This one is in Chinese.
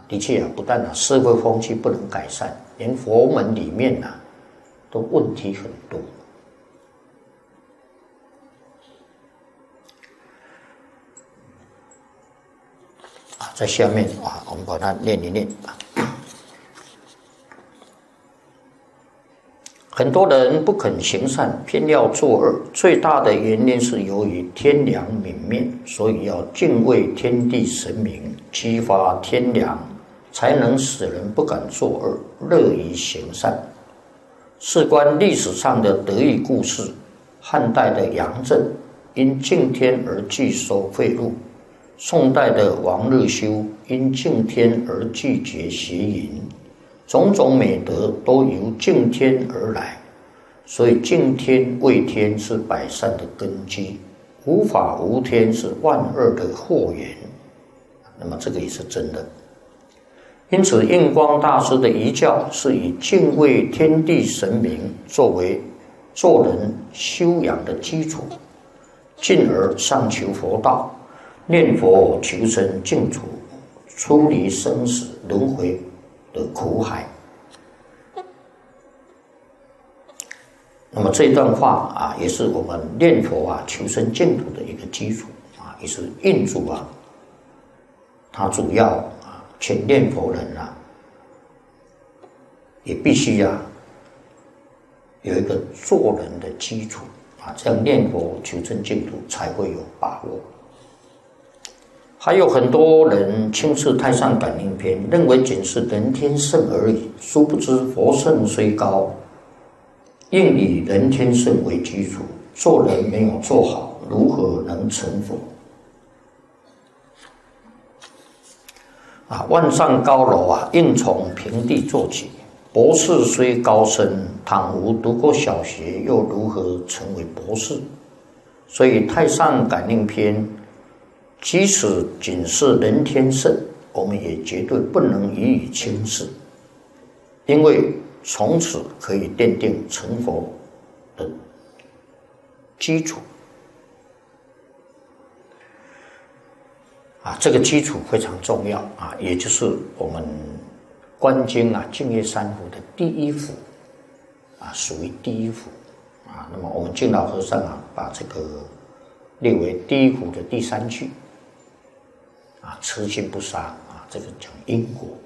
的确不但社会风气不能改善，连佛门里面都问题很多。在下面我们把它念一念。很多人不肯行善，偏要作恶，最大的原因是由于天良泯灭，所以要敬畏天地神明，激发天良，才能使人不敢作恶，乐于行善。事关历史上的得意故事，汉代的杨震因敬天而拒收贿赂，宋代的王日修因敬天而拒绝邪淫，种种美德都由敬天而来，所以敬天畏天是百善的根基，无法无天是万恶的祸源。那么这个也是真的。因此印光大师的遗教是以敬畏天地神明作为做人修养的基础，进而上求佛道，念佛求生净土，出离生死轮回的苦海。那么这段话也是我们念佛求生净土的一个基础也是印主他主要劝念佛人也必须有一个做人的基础这样念佛求生净土才会有把握。还有很多人轻视《太上感应篇》，认为仅是人天圣而已，殊不知佛圣虽高，应以人天圣为基础，做人没有做好，如何能成佛？万丈高楼应从平地做起。博士虽高深，倘无读过小学，又如何成为博士？所以《太上感应篇》即使仅是人天圣，我们也绝对不能予以轻视，因为从此可以奠定成佛的基础这个基础非常重要也就是我们观经净业三福的第一福属于第一福那么我们净老和尚把这个列为第一福的第3句痴心不杀这个讲因果